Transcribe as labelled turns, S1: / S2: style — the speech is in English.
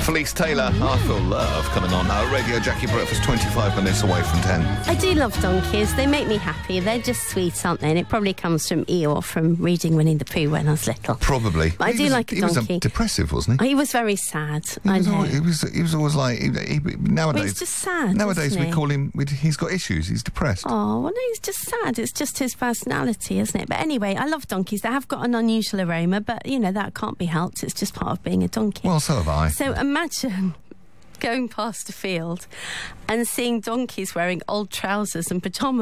S1: Felice Taylor, I Feel Love, coming on now. Radio Jackie Breakfast, 25 minutes away from 10.
S2: I do love donkeys. They make me happy. They're just sweet, aren't they? And it probably comes from Eeyore, from reading Winnie the Pooh when I was little.
S1: Probably.
S2: But I do like a donkey.
S1: He was depressive, wasn't he?
S2: He was very sad.
S1: He was always like... nowadays,
S2: well, he's just sad,
S1: nowadays we
S2: isn't he?
S1: call him... He's got issues. He's depressed.
S2: Oh, well, no, he's just sad. It's just his personality, isn't it? But anyway, I love donkeys. They have got an unusual aroma, but, you know, that can't be helped. It's just part of being a donkey.
S1: Well, so have I.
S2: So imagine going past a field and seeing donkeys wearing old trousers and pyjama